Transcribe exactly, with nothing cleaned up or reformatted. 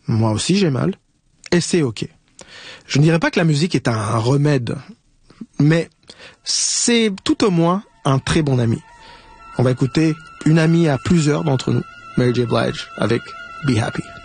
Moi aussi j'ai mal. Et c'est ok. Je ne dirais pas que la musique est un remède, mais c'est tout au moins un très bon ami. On va écouter une amie à plusieurs d'entre nous, Mary J. Blige, avec Be Happy.